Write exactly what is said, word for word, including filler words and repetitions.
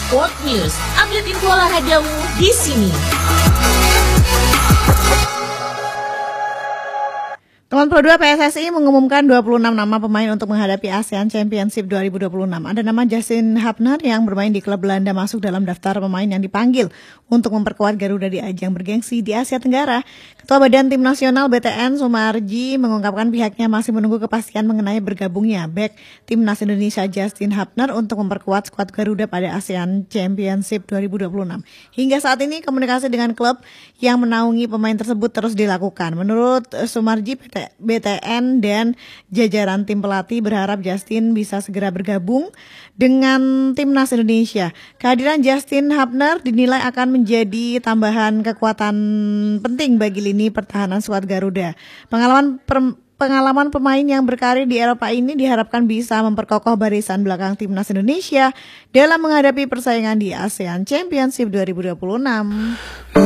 Sport News, update info olahragamu di sini. Komando Pro dua P S S I mengumumkan dua puluh enam nama pemain untuk menghadapi ASEAN Championship dua ribu dua puluh enam. Ada nama Justin Hapner yang bermain di klub Belanda masuk dalam daftar pemain yang dipanggil untuk memperkuat Garuda di ajang bergengsi di Asia Tenggara. Ketua Badan Tim Nasional B T N Sumarji mengungkapkan pihaknya masih menunggu kepastian mengenai bergabungnya bek Timnas Indonesia Justin Hapner untuk memperkuat skuad Garuda pada ASEAN Championship dua ribu dua puluh enam. Hingga saat ini komunikasi dengan klub yang menaungi pemain tersebut terus dilakukan. Menurut Sumarji, B T N dan jajaran tim pelatih berharap Justin bisa segera bergabung dengan Timnas Indonesia. Kehadiran Justin Hapner dinilai akan menjadi tambahan kekuatan penting bagi lini pertahanan skuad Garuda. Pengalaman per, pengalaman pemain yang berkarir di Eropa ini diharapkan bisa memperkokoh barisan belakang Timnas Indonesia dalam menghadapi persaingan di ASEAN Championship dua ribu dua puluh enam.